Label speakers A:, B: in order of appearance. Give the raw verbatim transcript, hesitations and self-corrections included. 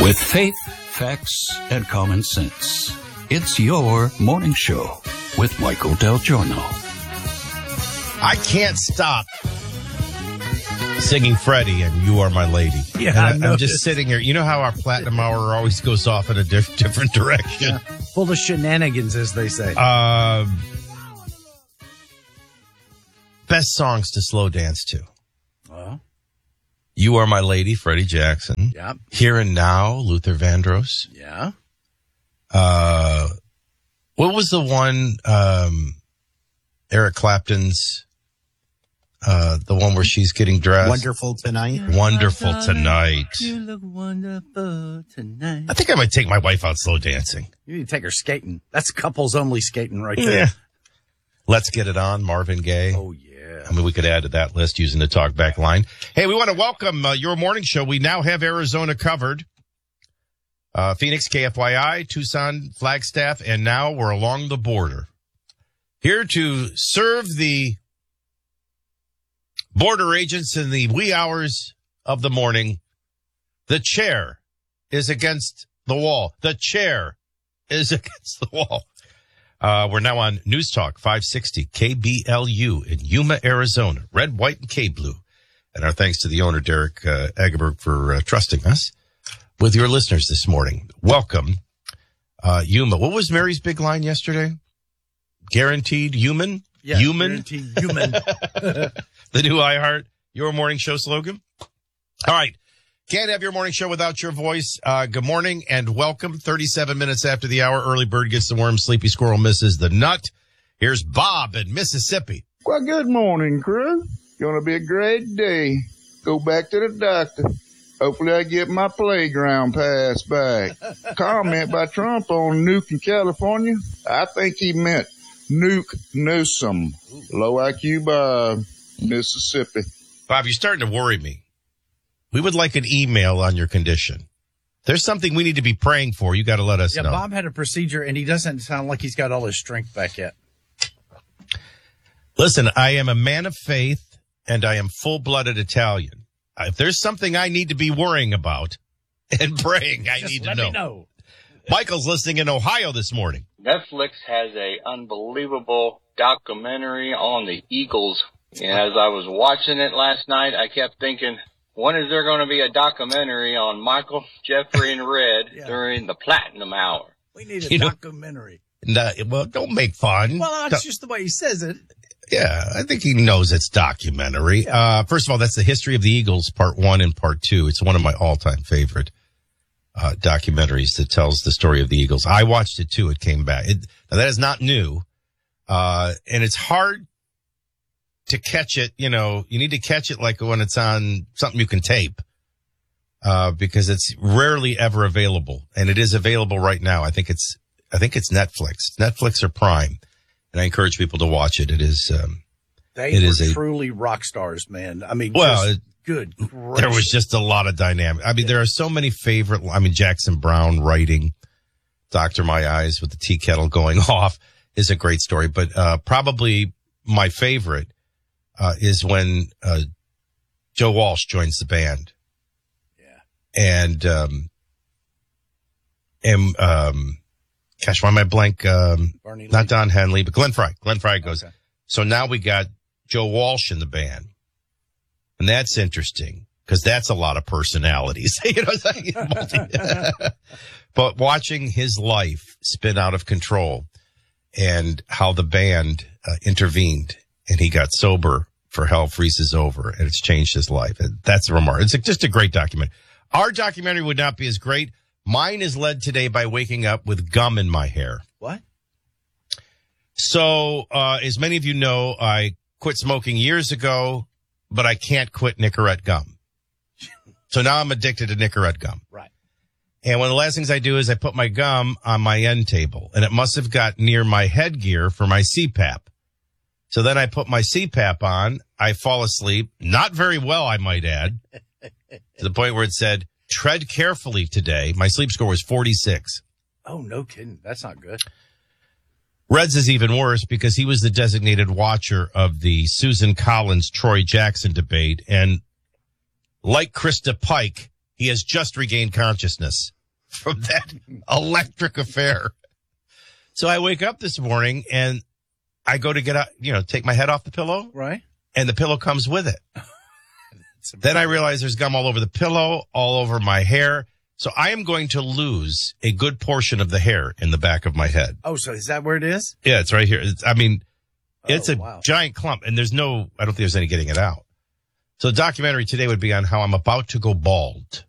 A: With faith, facts, and common sense, it's your morning show with Michael Del Giorno.
B: I can't stop singing Freddie and You Are My Lady.
C: Yeah,
B: and I, I'm just sitting here. You know how our Platinum Hour always goes off in a diff- different direction?
C: Yeah. Full of shenanigans, as they say.
B: Um, best songs to slow dance to.
C: Well,
B: You Are My Lady, Freddie Jackson.
C: Yeah.
B: Here and Now, Luther Vandross.
C: Yeah.
B: Uh, what was the one, um, Eric Clapton's, uh, the one where she's getting dressed?
D: Wonderful Tonight.
B: Wonderful Tonight.
C: You look wonderful tonight.
B: I think I might take my wife out slow dancing.
C: You need to take her skating. That's couples only skating right there.
B: Yeah. Let's Get It On, Marvin Gaye.
C: Oh, yeah.
B: I mean, we could add to that list using the talkback line. Hey, we want to welcome uh, your morning show. We now have Arizona covered. Uh, Phoenix, K F Y I, Tucson, Flagstaff, and now we're along the border. Here to serve the border agents in the wee hours of the morning. The chair is against the wall. The chair is against the wall. Uh, we're now on News Talk five sixty K B L U in Yuma, Arizona. Red, white, and K-blue. And our thanks to the owner, Derek uh, Agerberg, for uh, trusting us with your listeners this morning. Welcome, uh, Yuma. What was Mary's big line yesterday? Guaranteed human?
C: Yeah,
B: human?
C: guaranteed human.
B: The new iHeart, your morning show slogan. All right. Can't have your morning show without your voice. Uh, good morning and welcome. thirty-seven minutes after the hour. Early bird gets the worm. Sleepy squirrel misses the nut. Here's Bob in Mississippi.
E: Well, good morning, crew. Gonna be a great day. Go back to the doctor. Hopefully I get my playground pass back. Comment by Trump on Nuke in California. I think he meant Nuke Newsom. Low I Q Bob, Mississippi.
B: Bob, you're starting to worry me. We would like an email on your condition. There's something we need to be praying for. You got to let us
C: yeah,
B: know.
C: Bob had a procedure, and he doesn't sound like he's got all his strength back yet.
B: Listen, I am a man of faith, and I am full-blooded Italian. If there's something I need to be worrying about and praying, I
C: Just
B: need to
C: let
B: know.
C: me know.
B: Michael's listening in Ohio this morning.
F: Netflix has a unbelievable documentary on the Eagles. And as I was watching it last night, I kept thinking, when is there going to be a documentary on Michael, Jeffrey, and Red
C: Yeah.
F: during the Platinum Hour?
C: We need a
B: You know-
C: documentary.
B: No, well, don't make fun.
C: Well, that's just the way he says it.
B: Yeah, I think he knows it's documentary. Uh, first of all, that's the history of the Eagles, part one and part two. It's one of my all-time favorite uh, documentaries that tells the story of the Eagles. I watched it too. It came back. It, now that is not new. Uh, and it's hard to catch it. You know, you need to catch it like when it's on something you can tape, uh, because it's rarely ever available. And it is available right now. I think it's, I think it's Netflix, Netflix or Prime. And I encourage people to watch it. It is, um,
C: They
B: It
C: were
B: is a-
C: truly rock stars, man. I mean,
B: Well,
C: just
B: it-
C: good.
B: there was just a lot of dynamic. I mean, there are so many favorite, I mean, Jackson Brown writing Doctor My Eyes with the tea kettle going off is a great story. But, uh, probably my favorite, uh, is when, uh, Joe Walsh joins the band.
C: Yeah.
B: And, um, and, um, gosh, why am I blank? Um,
C: Barney
B: not
C: Lee.
B: Don Henley, but Glenn Fry. Glenn Fry goes,
C: Okay.
B: so now we got Joe Walsh in the band. And that's interesting because that's a lot of personalities. You know what I'm saying? But watching his life spin out of control and how the band uh, intervened and he got sober for Hell Freezes Over and it's changed his life. And that's remarkable. It's just a great documentary. Our documentary would not be as great. Mine is led today by waking up with gum in my hair.
C: What?
B: So, uh, as many of you know, I quit smoking years ago, but I can't quit Nicorette gum. So now I'm addicted to Nicorette gum.
C: Right.
B: And one of the last things I do is I put my gum on my end table, and it must have got near my headgear for my C PAP. So then I put my C PAP on. I fall asleep, not very well, I might add, to the point where it said, tread carefully today. My sleep score was forty-six.
C: Oh, no kidding. That's not good.
B: Reds is even worse because he was the designated watcher of the Susan Collins, Troy Jackson debate. And like Krista Pike, he has just regained consciousness. from that electric affair. So I wake up this morning and I go to get out, you know, take my head off the pillow.
C: Right.
B: And the pillow comes with it. Then I realize there's gum all over the pillow, all over my hair. So I am going to lose a good portion of the hair in the back of my head.
C: Oh, so is that where it is?
B: Yeah, it's right here. It's, I mean, it's
C: oh,
B: a
C: wow.
B: giant clump, and there's no, I don't think there's any getting it out. So the documentary today would be on how I'm about to go bald.